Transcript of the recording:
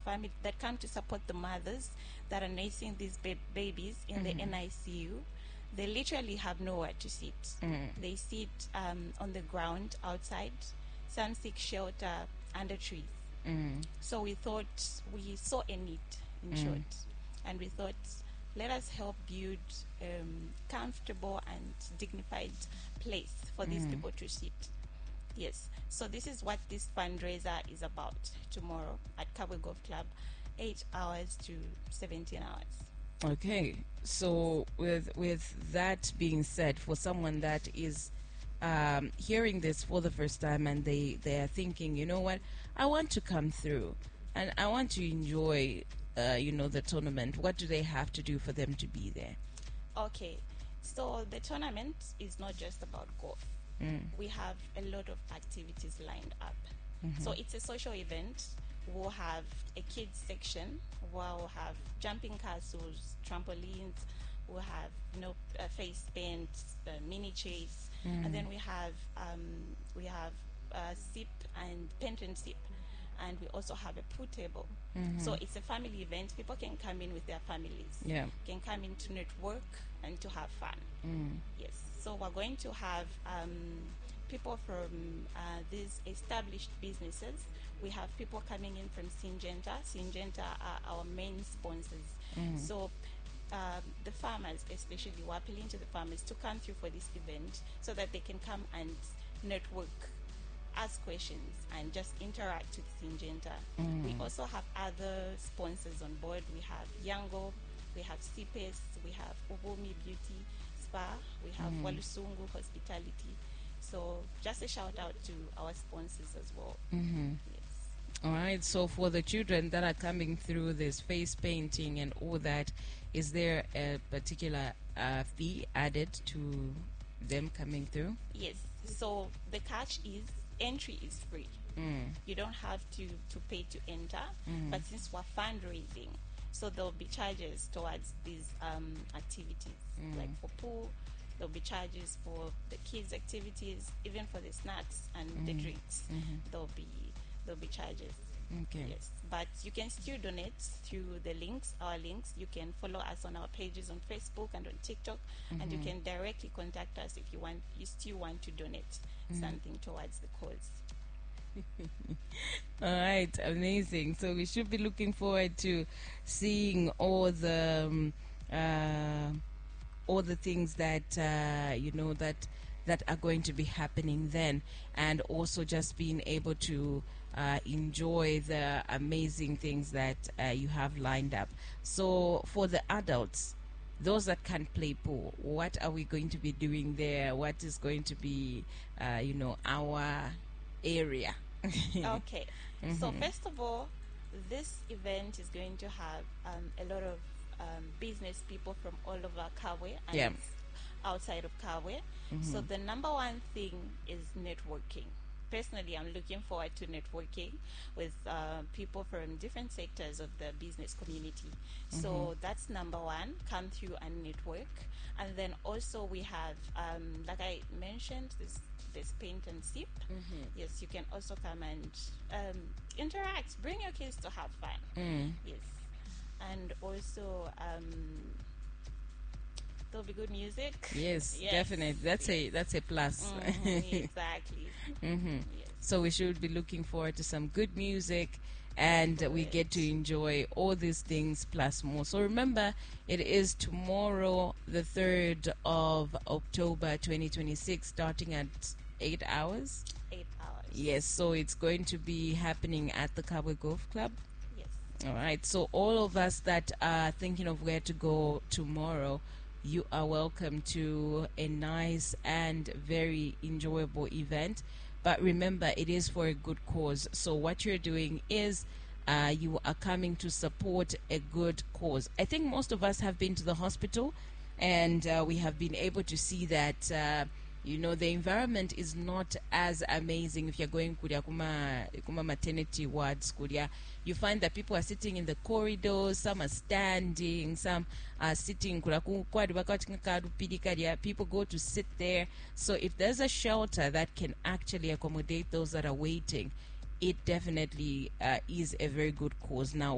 family that come to support the mothers that are nursing these babies in the NICU. They literally have nowhere to sit. They sit on the ground outside. Some seek shelter under trees. So we saw a need, in short, and we thought, let us help build comfortable and dignified place for these people to sit. Yes. So this is what this fundraiser is about tomorrow at Kabwe Golf Club, 8 hours to 17 hours. Okay. So with that being said, for someone that is hearing this for the first time and they are thinking, you know what, I want to come through and I want to enjoy, the tournament, what do they have to do for them to be there? Okay. So the tournament is not just about golf. We have a lot of activities lined up. So it's a social event. We'll have a kids section. We'll have jumping castles, trampolines. We'll have face paint, mini chase, and then we have sip and paint and sip, and we also have a pool table. So it's a family event. People can come in with their families. Yeah. Can come in to network and to have fun. Yes. So we're going to have people from these established businesses. We have people coming in from Syngenta. Syngenta are our main sponsors. So the farmers, especially, we're appealing to the farmers to come through for this event so that they can come and network, ask questions, and just interact with Syngenta. We also have other sponsors on board. We have Yango, we have CPS, we have Ubomi Beauty Spa, we have Walusungu Hospitality. So just a shout out to our sponsors as well. Yes. All right. So for the children that are coming through this face painting and all that, is there a particular fee added to them coming through? Yes. So the catch is entry is free. You don't have to pay to enter. But since we're fundraising, so there'll be charges towards these activities. Like for pool, there'll be charges for the kids' activities, even for the snacks and the drinks. There'll be charges. Okay. Yes, but you can still donate through the links, our links. You can follow us on our pages on Facebook and on TikTok, and you can directly contact us if you still want to donate something towards the cause. All right, amazing. So we should be looking forward to seeing all the things that that are going to be happening then, and also just being able to enjoy the amazing things that you have lined up. So for the adults, those that can't play pool, what are we going to be doing there? What is going to be, our area? Okay. So first of all, this event is going to have a lot of business people from all over Kabwe and outside of Kabwe. So the number one thing is networking. Personally, I'm looking forward to networking with people from different sectors of the business community. So that's number one. Come through and network. And then also we have, like I mentioned, this paint and sip. Yes, you can also come and interact. Bring your kids to have fun. Yes. And also there'll be good music. Yes, definitely. That's a plus. Exactly. Yes. So we should be looking forward to some good music, and we get to enjoy all these things plus more. So remember, it is tomorrow, the 3rd of October 2026, starting at 8 hours. 8 hours. Yes, so it's going to be happening at the Kabwe Golf Club. Yes. All right, so all of us that are thinking of where to go tomorrow, you are welcome to a nice and very enjoyable event. But remember, it is for a good cause. So what you're doing is you are coming to support a good cause. I think most of us have been to the hospital, and we have been able to see that the environment is not as amazing. If you're going kuria kuma maternity wards kuria, you find that people are sitting in the corridors, some are standing, some are sitting. People go to sit there. So if there's a shelter that can actually accommodate those that are waiting, it definitely is a very good cause. Now,